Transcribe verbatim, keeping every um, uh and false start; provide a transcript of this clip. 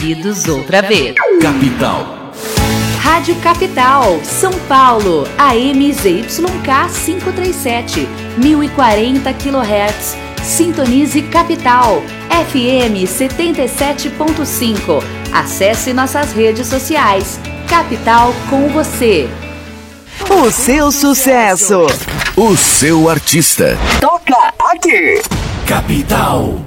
ouvidos outra vez. Capital. Rádio Capital, São Paulo, A M Z Y K quinhentos e trinta e sete, mil e quarenta quilohertz. Sintonize Capital, F M setenta e sete ponto cinco. Acesse nossas redes sociais. Capital com você. O seu sucesso. O seu artista. Toca aqui. Capital.